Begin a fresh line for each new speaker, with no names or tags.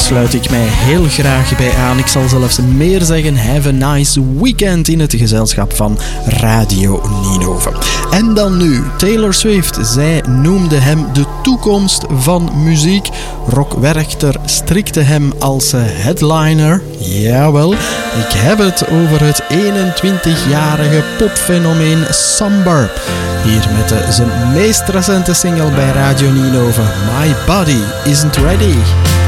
sluit ik mij heel graag bij aan. Ik zal zelfs meer zeggen, have a nice weekend in het gezelschap van Radio Ninove. En dan nu, Taylor Swift. Zij noemde hem de toekomst van muziek. Rock Werchter strikte hem als headliner. Jawel, ik heb het over het 21-jarige popfenomeen Sambar. Hier met zijn meest recente single bij Radio Ninove, My Body Isn't Ready.